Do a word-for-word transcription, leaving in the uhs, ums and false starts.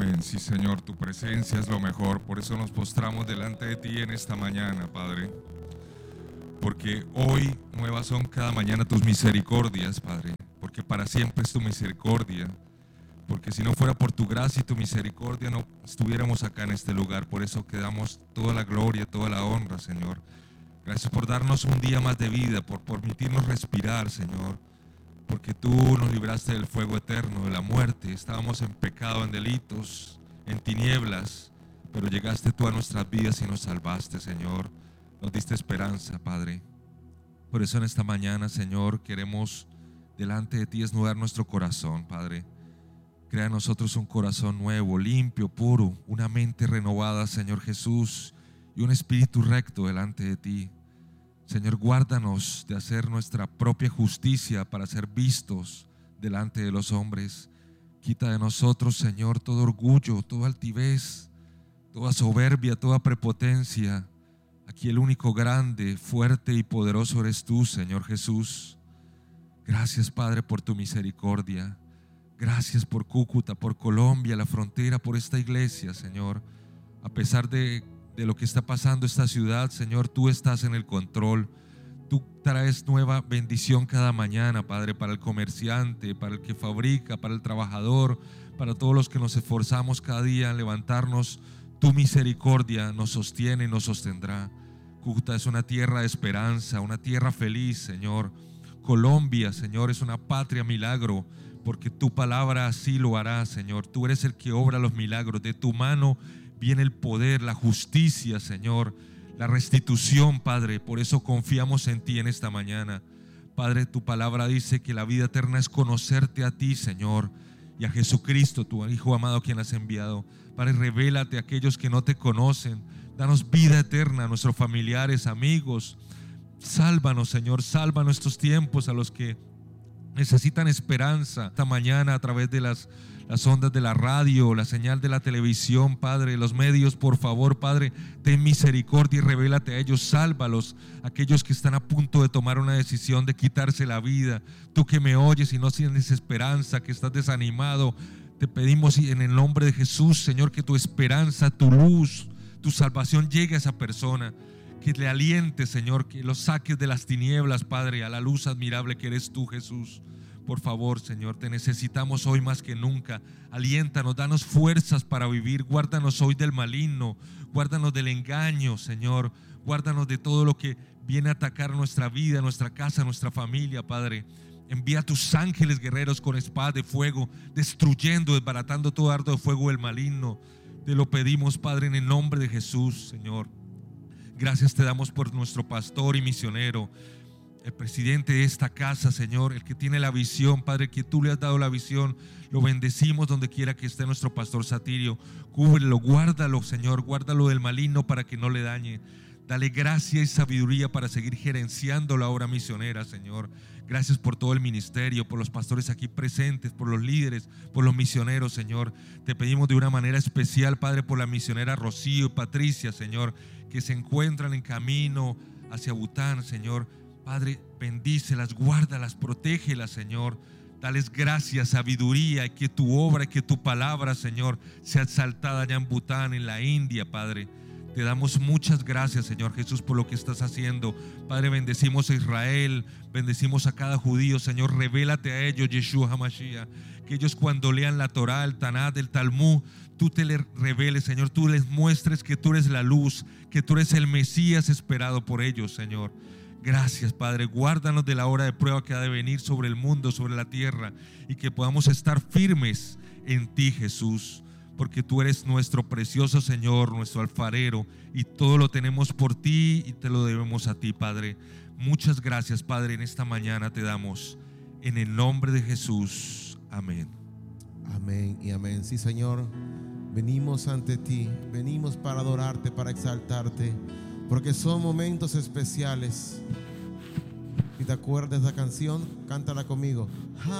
Amén. Sí, Señor, tu presencia es lo mejor. Por eso nos postramos delante de ti en esta mañana, Padre. Porque hoy nuevas son cada mañana tus misericordias, Padre. Porque para siempre es tu misericordia. Porque si no fuera por tu gracia y tu misericordia no estuviéramos acá en este lugar. Por eso que damos toda la gloria, toda la honra, Señor. Gracias por darnos un día más de vida, por permitirnos respirar, Señor. Porque tú nos libraste del fuego eterno, de la muerte. Estábamos en pecado, en delitos, en tinieblas, pero llegaste tú a nuestras vidas y nos salvaste, Señor. Nos diste esperanza, Padre. Por eso en esta mañana, Señor, queremos delante de ti desnudar nuestro corazón, Padre. Crea en nosotros un corazón nuevo, limpio, puro, una mente renovada, Señor Jesús, y un espíritu recto delante de ti. Señor, guárdanos de hacer nuestra propia justicia para ser vistos delante de los hombres. Quita de nosotros, Señor, todo orgullo, toda altivez, toda soberbia, toda prepotencia. Aquí el único grande, fuerte y poderoso eres tú, Señor Jesús. Gracias, Padre, por tu misericordia. Gracias por Cúcuta, por Colombia, la frontera, por esta iglesia, Señor. A pesar de de lo que está pasando en esta ciudad, Señor, tú estás en el control. Tú traes nueva bendición cada mañana, Padre, para el comerciante, para el que fabrica, para el trabajador, para todos los que nos esforzamos cada día en levantarnos. Tu misericordia nos sostiene y nos sostendrá. Cúcuta es una tierra de esperanza, una tierra feliz, Señor. Colombia, Señor, es una patria milagro, porque tu palabra así lo hará, Señor. Tú eres el que obra los milagros. De tu mano viene el poder, la justicia, Señor, la restitución, Padre. Por eso confiamos en ti en esta mañana. Padre, tu palabra dice que la vida eterna es conocerte a ti, Señor, y a Jesucristo, tu Hijo amado, quien has enviado. Padre, revélate a aquellos que no te conocen. Danos vida eterna a nuestros familiares, amigos. Sálvanos, Señor, salva nuestros tiempos a los que necesitan esperanza esta mañana a través de las las ondas de la radio, la señal de la televisión, Padre, los medios. Por favor, Padre, ten misericordia y revélate a ellos, sálvalos, aquellos que están a punto de tomar una decisión de quitarse la vida. Tú que me oyes y no tienes esperanza, que estás desanimado, te pedimos en el nombre de Jesús, Señor, que tu esperanza, tu luz, tu salvación llegue a esa persona, que le alientes, Señor, que lo saques de las tinieblas, Padre, a la luz admirable que eres tú, Jesús. Por favor, Señor, te necesitamos hoy más que nunca. Aliéntanos, danos fuerzas para vivir. Guárdanos hoy del maligno, guárdanos del engaño, Señor. Guárdanos de todo lo que viene a atacar nuestra vida, nuestra casa, nuestra familia, Padre. Envía a tus ángeles guerreros con espada de fuego, destruyendo, desbaratando todo dardo de fuego del maligno. Te lo pedimos, Padre, en el nombre de Jesús, Señor. Gracias te damos por nuestro pastor y misionero, el presidente de esta casa, Señor, el que tiene la visión, Padre, que tú le has dado la visión. Lo bendecimos donde quiera que esté nuestro pastor Satirio. Cúbrelo, guárdalo, Señor, guárdalo del maligno para que no le dañe. Dale gracia y sabiduría para seguir gerenciando la obra misionera, Señor. Gracias por todo el ministerio, por los pastores aquí presentes, por los líderes, por los misioneros, Señor. Te pedimos de una manera especial, Padre, por la misionera Rocío y Patricia, Señor, que se encuentran en camino hacia Bután, Señor. Padre, bendícelas, guárdalas, protégelas, Señor. Dales gracias, sabiduría, y que tu obra, y que tu palabra, Señor, sea exaltada allá en Bután, en la India, Padre. Te damos muchas gracias, Señor Jesús, por lo que estás haciendo. Padre, bendecimos a Israel, bendecimos a cada judío, Señor. Revélate a ellos, Yeshua HaMashiach, que ellos cuando lean la Torah, el Tanat, el Talmud, tú te les reveles, Señor. Tú les muestres que tú eres la luz, que tú eres el Mesías esperado por ellos, Señor. Gracias, Padre, guárdanos de la hora de prueba que ha de venir sobre el mundo, sobre la tierra, y que podamos estar firmes en ti, Jesús, porque tú eres nuestro precioso Señor, nuestro alfarero, y todo lo tenemos por ti y te lo debemos a ti, Padre. Muchas gracias, Padre, en esta mañana te damos, en el nombre de Jesús, amén. Amén y amén. Sí, Señor, venimos ante ti, venimos para adorarte, para exaltarte, porque son momentos especiales. Si te acuerdas de esa canción, cántala conmigo.